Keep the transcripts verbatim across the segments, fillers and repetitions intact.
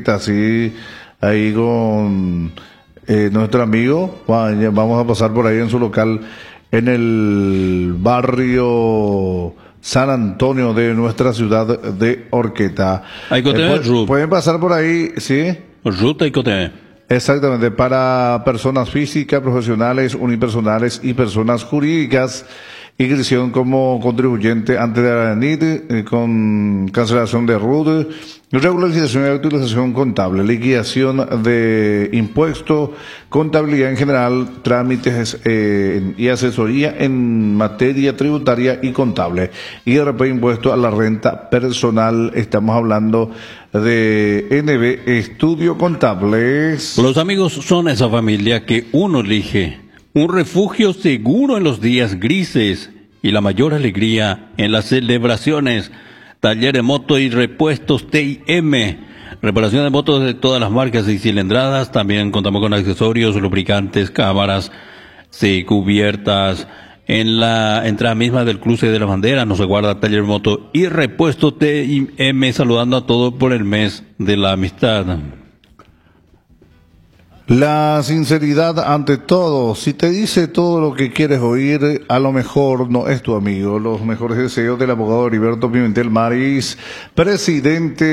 Así ahí con eh, nuestro amigo. Vamos a pasar por ahí en su local en el barrio San Antonio de nuestra ciudad de Horqueta. Eh, pu pueden pasar por ahí, ¿sí? Ruta y Coté. Exactamente, para personas físicas, profesionales, unipersonales y personas jurídicas. Inscripción como contribuyente ante la ANIT, eh, con cancelación de R U D, regularización y utilización contable, liquidación de impuestos, contabilidad en general, trámites eh, y asesoría en materia tributaria y contable. I R P, impuesto a la renta personal. Estamos hablando de N B Estudio Contables. Los amigos son esa familia que uno elige. Un refugio seguro en los días grises y la mayor alegría en las celebraciones. Taller de moto y repuestos T I M. Reparación de motos de todas las marcas y cilindradas. También contamos con accesorios, lubricantes, cámaras, sí, cubiertas. En la entrada misma del cruce de la bandera nos aguarda Taller Moto y repuesto T I M, saludando a todos por el mes de la amistad. La sinceridad ante todo. Si te dice todo lo que quieres oír, a lo mejor no es tu amigo. Los mejores deseos del abogado Heriberto Pimentel Maris, presidente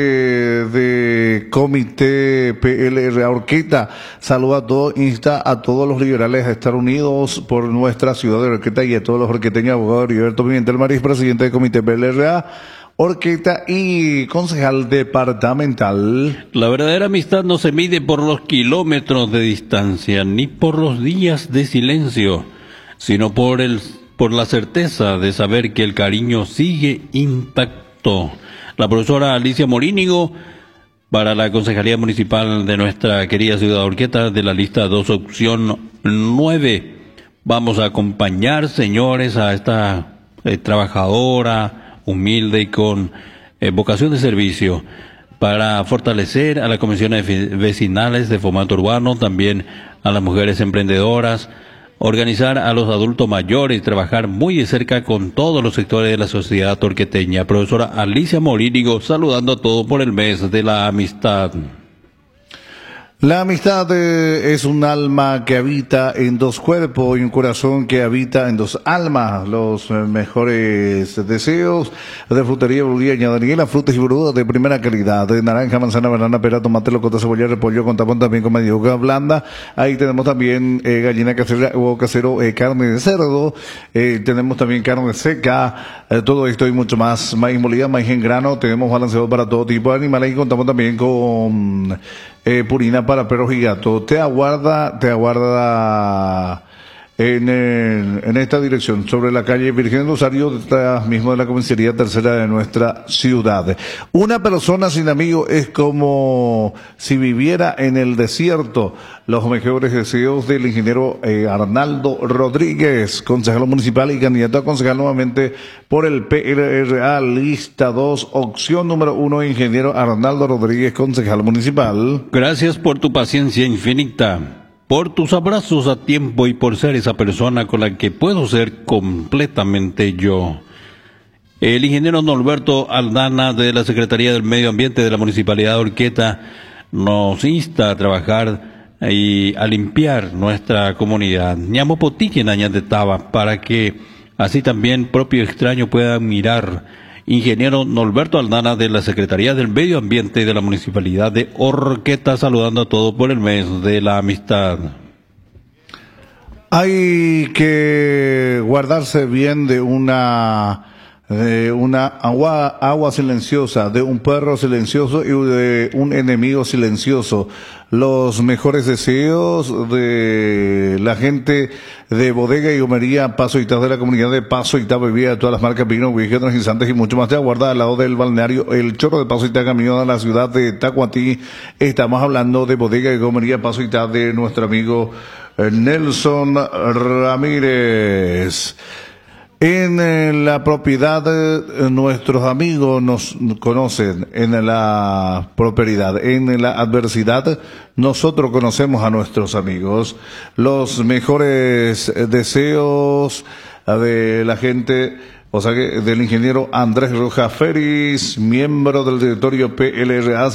de Comité P L R A Horqueta. Saluda a todos, insta a todos los liberales a estar unidos por nuestra ciudad de Horqueta y a todos los horqueteños. Abogado Heriberto Pimentel Maris, presidente de Comité P L R A Horqueta y concejal departamental. La verdadera amistad no se mide por los kilómetros de distancia, ni por los días de silencio, sino por el, por la certeza de saber que el cariño sigue intacto. La profesora Alicia Morínigo, para la Concejalía Municipal de nuestra querida ciudad de Horqueta, de la lista dos, opción nueve. Vamos a acompañar, señores, a esta eh, trabajadora, humilde y con eh, vocación de servicio, para fortalecer a las comisiones vecinales de fomento urbano, también a las mujeres emprendedoras, organizar a los adultos mayores, trabajar muy de cerca con todos los sectores de la sociedad horqueteña. Profesora Alicia Morínigo, saludando a todos por el mes de la amistad. La amistad eh, es un alma que habita en dos cuerpos y un corazón que habita en dos almas. Los eh, mejores deseos de frutería Bruguía Daniela, frutas y verduras de primera calidad, de naranja, manzana, banana, pera, tomate, locota, cebolla, repollo, contamos también con mandioca blanda. Ahí tenemos también eh, gallina casera, huevo casero, eh, carne de cerdo, eh, tenemos también carne seca, eh, todo esto y mucho más. Maíz molida, maíz en grano, tenemos balanceado para todo tipo de animales y contamos también con Eh, purina para perros y gatos. Te aguarda, te aguarda en, el, en esta dirección, sobre la calle Virgen Rosario, detrás mismo de la comisaría tercera de nuestra ciudad. Una persona sin amigo es como si viviera en el desierto. Los mejores deseos del ingeniero eh, Arnaldo Rodríguez, concejal municipal y candidato a concejal nuevamente por el P L R A, lista dos, opción número uno, ingeniero Arnaldo Rodríguez, concejal municipal. Gracias por tu paciencia infinita, por tus abrazos a tiempo y por ser esa persona con la que puedo ser completamente yo. El ingeniero Norberto Aldana, de la Secretaría del Medio Ambiente de la Municipalidad de Horqueta, nos insta a trabajar y a limpiar nuestra comunidad. Ñamopotiqui en Añandetaba, para que así también propio extraño pueda mirar. Ingeniero Norberto Aldana, de la Secretaría del Medio Ambiente de la Municipalidad de Horqueta, saludando a todos por el mes de la amistad. Hay que guardarse bien de una de una agua, agua silenciosa, de un perro silencioso y de un enemigo silencioso. Los mejores deseos de la gente de Bodega y Humería Paso Itá, de la comunidad de Paso Itá, bebida de todas las marcas, vino, whisky, energizantes y mucho más. Te aguarda al lado del balneario El Chorro de Paso Itá, camino a la ciudad de Tacuatí. Estamos hablando de Bodega y Humería Paso Itá, de nuestro amigo Nelson Ramírez. En eh, la propiedad, eh, nuestros amigos nos conocen. En la prosperidad, en la adversidad, nosotros conocemos a nuestros amigos. Los mejores eh, deseos de la gente, o sea que del ingeniero Andrés Rojas Feris, miembro del directorio P L R A.